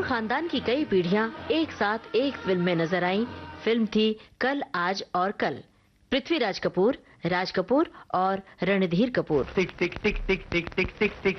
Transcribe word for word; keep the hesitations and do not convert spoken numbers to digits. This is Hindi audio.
खानदान की कई पीढ़ियां एक साथ एक फिल्म में नजर आईं। फिल्म थी कल, आज और कल। पृथ्वीराज कपूर, राज कपूर और रणधीर कपूर। टिक टिक टिक टिक टिक टिक टिक टिक